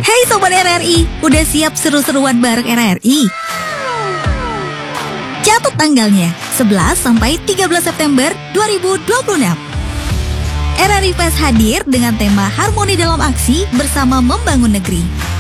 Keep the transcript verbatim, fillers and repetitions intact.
Hey Sobat R R I, udah siap seru-seruan bareng R R I? Catat tanggalnya, sebelas sampai tiga belas September dua ribu dua puluh enam. R R I Fest hadir dengan tema Harmoni dalam Aksi bersama Membangun Negeri.